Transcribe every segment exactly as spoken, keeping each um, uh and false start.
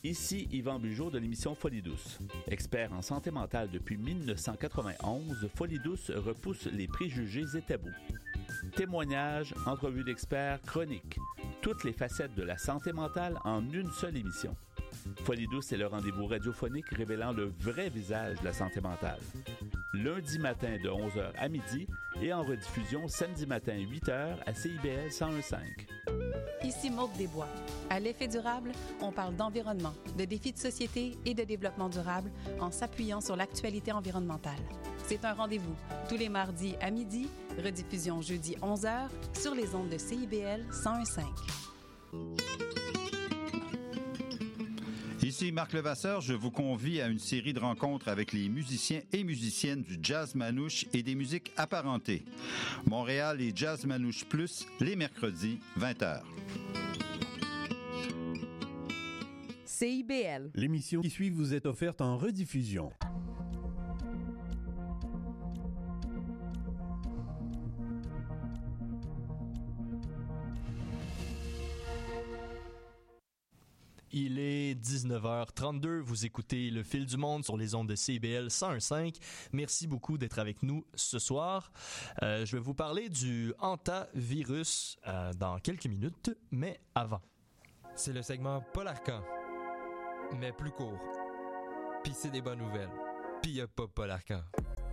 Ici Yvan Bugeaud de l'émission Folie douce. Expert en santé mentale depuis dix-neuf cent quatre-vingt-onze, Folie douce repousse les préjugés et tabous. Témoignages, entrevues d'experts, chroniques. Toutes les facettes de la santé mentale en une seule émission. Folie douce est le rendez-vous radiophonique révélant le vrai visage de la santé mentale. Lundi matin de onze heures à midi et en rediffusion samedi matin huit heures à C I B L cent un virgule cinq. Ici Maude Desbois. À l'effet durable, on parle d'environnement, de défis de société et de développement durable en s'appuyant sur l'actualité environnementale. C'est un rendez-vous tous les mardis à midi, rediffusion jeudi onze heures sur les ondes de C I B L cent un virgule cinq. Ici Marc Levasseur, je vous convie à une série de rencontres avec les musiciens et musiciennes du jazz manouche et des musiques apparentées. Montréal et Jazz Manouche Plus, les mercredis, vingt heures. C I B L. L'émission qui suit vous est offerte en rediffusion. Il est dix-neuf heures trente-deux, vous écoutez Le Fil du Monde sur les ondes de C I B L cent un virgule cinq. Merci beaucoup d'être avec nous ce soir. Euh, je vais vous parler du hantavirus euh, dans quelques minutes, mais avant. C'est le segment Paul Arcan, mais plus court. Puis c'est des bonnes nouvelles. Puis y a pas Paul Arcan.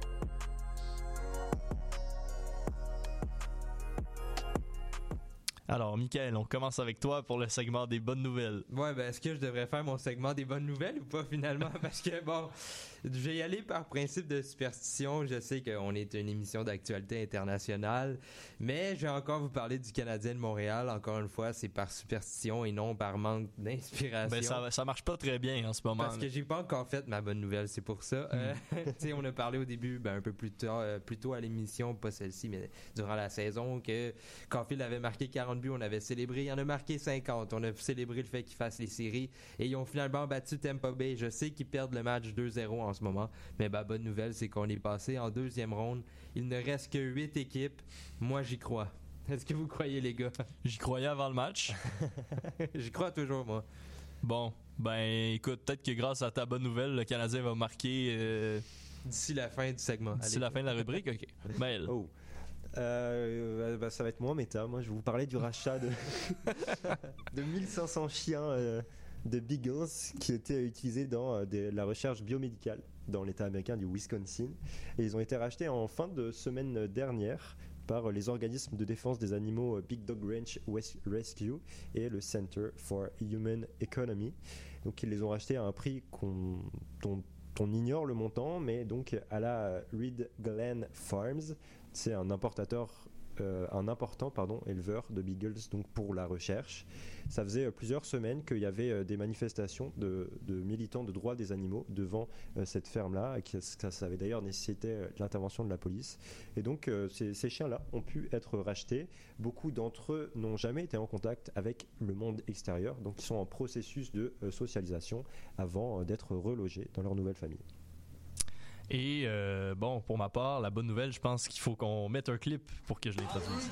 Alors, Mickaël, on commence avec toi pour le segment des bonnes nouvelles. Ouais, ben est-ce que je devrais faire mon segment des bonnes nouvelles ou pas finalement? Parce que bon, je vais y aller par principe de superstition. Je sais qu'on est une émission d'actualité internationale, mais je vais encore vous parler du Canadien de Montréal. Encore une fois, c'est par superstition et non par manque d'inspiration. Ben ça, ça marche pas très bien en ce moment. Parce là. que j'ai pas encore fait ma bonne nouvelle, c'est pour ça. Mm. Euh, tu sais, on a parlé au début, ben un peu plus tard, euh, plus tôt à l'émission, pas celle-ci, mais durant la saison, que Caulfield avait marqué quarante buts, on avait célébré, il en a marqué cinquante. On a célébré le fait qu'il fasse les séries et ils ont finalement battu Tampa Bay. Je sais qu'ils perdent le match deux zéro en ce moment, mais ma bonne nouvelle, c'est qu'on est passé en deuxième ronde. Il ne reste que huit équipes. Moi, j'y crois. Est-ce que vous croyez, les gars? J'y croyais avant le match. J'y crois toujours, moi. Bon, ben écoute, peut-être que grâce à ta bonne nouvelle, le Canadien va marquer... Euh... D'ici la fin du segment. D'ici Allez. la fin de la rubrique, OK. Maël. Oh. Euh, bah, ça va être moins méta. Moi, je vais vous parler du rachat de, de mille cinq cents chiens euh, de Beagles qui étaient utilisés dans euh, des, la recherche biomédicale dans l'État américain du Wisconsin. Et ils ont été rachetés en fin de semaine dernière par les organismes de défense des animaux Big Dog Ranch Rescue et le Center for Human Economy. Donc, ils les ont rachetés à un prix qu'on, dont on ignore le montant, mais donc à la Reed Glen Farms, c'est un importateur, euh, un important pardon, éleveur de beagles donc pour la recherche. Ça faisait euh, plusieurs semaines qu'il y avait euh, des manifestations de, de militants de droits des animaux devant euh, cette ferme-là, et que ça, ça avait d'ailleurs nécessité euh, l'intervention de la police. Et donc euh, ces, ces chiens-là ont pu être rachetés. Beaucoup d'entre eux n'ont jamais été en contact avec le monde extérieur, donc ils sont en processus de euh, socialisation avant euh, d'être relogés dans leur nouvelle famille. Et euh, bon, pour ma part, la bonne nouvelle, je pense qu'il faut qu'on mette un clip pour que je l'introduise.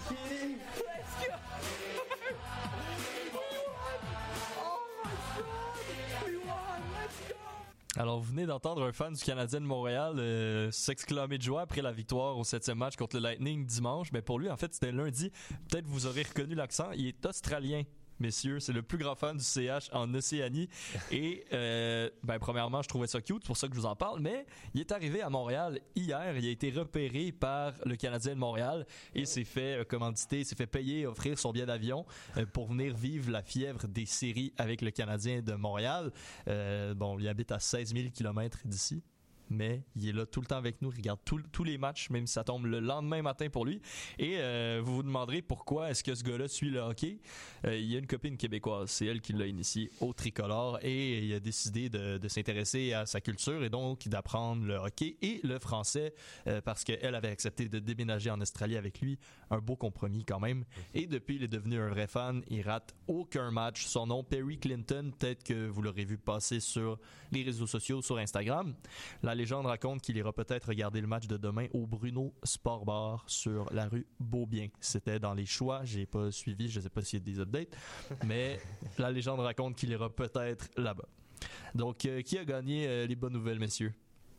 Alors, vous venez d'entendre un fan du Canadien de Montréal euh, s'exclamer de joie après la victoire au septième match contre le Lightning dimanche. Mais pour lui, en fait, c'était lundi. Peut-être vous aurez reconnu l'accent. Il est australien. Messieurs, c'est le plus grand fan du C H en Océanie et euh, ben premièrement je trouvais ça cute, c'est pour ça que je vous en parle, mais il est arrivé à Montréal hier, il a été repéré par le Canadien de Montréal et s'est fait euh, commanditer, s'est fait payer, offrir son billet d'avion euh, pour venir vivre la fièvre des séries avec le Canadien de Montréal. Euh, bon, il habite à seize mille kilomètres d'ici, mais il est là tout le temps avec nous, il regarde tout, tous les matchs, même si ça tombe le lendemain matin pour lui. Et euh, vous vous demanderez pourquoi est-ce que ce gars-là suit le hockey. Euh, il y a une copine québécoise, c'est elle qui l'a initié au tricolore et il a décidé de, de s'intéresser à sa culture et donc d'apprendre le hockey et le français euh, parce qu'elle avait accepté de déménager en Australie avec lui. Un beau compromis quand même. Et depuis, il est devenu un vrai fan. Il rate aucun match. Son nom, Perry Clinton, peut-être que vous l'aurez vu passer sur les réseaux sociaux, sur Instagram. La légende raconte qu'il ira peut-être regarder le match de demain au Bruno Sport Bar sur la rue Beaubien. C'était dans les choix, j'ai pas suivi, je sais pas s'il y a des updates, mais la légende raconte qu'il ira peut-être là-bas. Donc, euh, qui a gagné euh, les bonnes nouvelles, messieurs?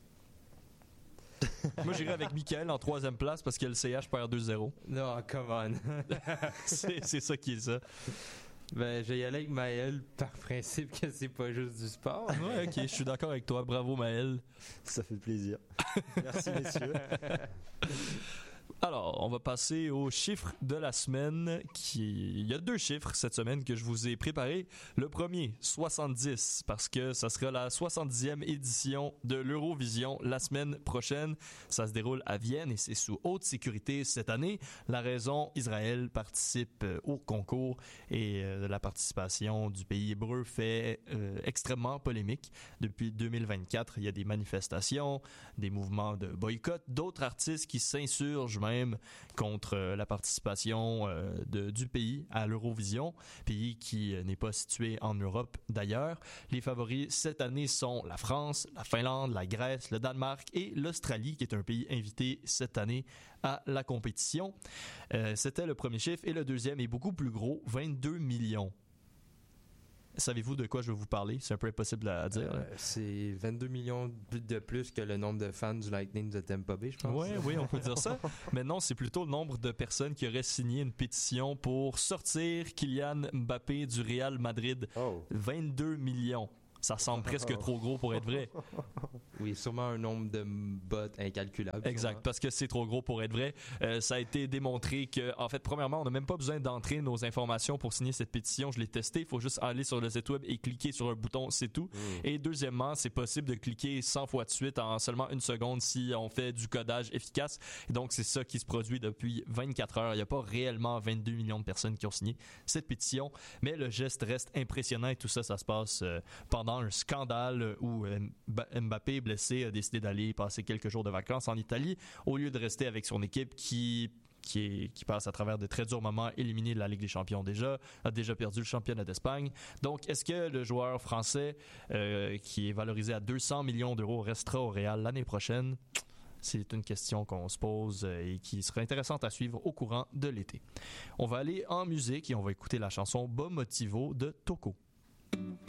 Moi, j'irai avec Michael en troisième place parce que le C H perd deux zéro. Non, come on. c'est, c'est ça qui est ça. Ben, je vais y aller avec Maël par principe que c'est pas juste du sport. Ouais, ok, je suis d'accord avec toi. Bravo, Maël. Ça fait plaisir. Merci, messieurs. Alors, on va passer aux chiffres de la semaine. Qui... Il y a deux chiffres cette semaine que je vous ai préparés. Le premier, soixante-dix, parce que ça sera la soixante-dixième édition de l'Eurovision la semaine prochaine. Ça se déroule à Vienne et c'est sous haute sécurité cette année. La raison, Israël participe au concours et euh, la participation du pays hébreu fait euh, extrêmement polémique. Depuis deux mille vingt-quatre, il y a des manifestations, des mouvements de boycott, d'autres artistes qui s'insurgent même contre la participation euh, de, du pays à l'Eurovision, pays qui euh, n'est pas situé en Europe d'ailleurs. Les favoris cette année sont la France, la Finlande, la Grèce, le Danemark et l'Australie, qui est un pays invité cette année à la compétition. Euh, c'était le premier chiffre et le deuxième est beaucoup plus gros, vingt-deux millions. Savez-vous de quoi je vais vous parler? C'est un peu impossible à dire. Euh, c'est vingt-deux millions de plus que le nombre de fans du Lightning de Tampa Bay, je pense. Oui, oui, on peut dire ça. Mais non, c'est plutôt le nombre de personnes qui auraient signé une pétition pour sortir Kylian Mbappé du Real Madrid. Oh. vingt-deux millions. Ça semble presque trop gros pour être vrai. Oui, sûrement un nombre de bots incalculable. Exact, sûrement. parce que c'est trop gros pour être vrai. Euh, ça a été démontré que, en fait, premièrement, on n'a même pas besoin d'entrer nos informations pour signer cette pétition. Je l'ai testé. Il faut juste aller sur le site web et cliquer sur un bouton, c'est tout. Mmh. Et deuxièmement, c'est possible de cliquer cent fois de suite en seulement une seconde si on fait du codage efficace. Et donc, c'est ça qui se produit depuis vingt-quatre heures. Il n'y a pas réellement vingt-deux millions de personnes qui ont signé cette pétition, mais le geste reste impressionnant et tout ça, ça se passe euh, pendant un scandale où Mbappé, blessé, a décidé d'aller passer quelques jours de vacances en Italie au lieu de rester avec son équipe qui Qui, est, qui passe à travers de très durs moments, éliminé de la Ligue des Champions déjà, a déjà perdu le championnat d'Espagne. Donc, est-ce que le joueur français, euh, qui est valorisé à deux cents millions d'euros, restera au Real l'année prochaine? C'est une question qu'on se pose et qui sera intéressante à suivre au courant de l'été. On va aller en musique et on va écouter la chanson Bo Motivo de Toko.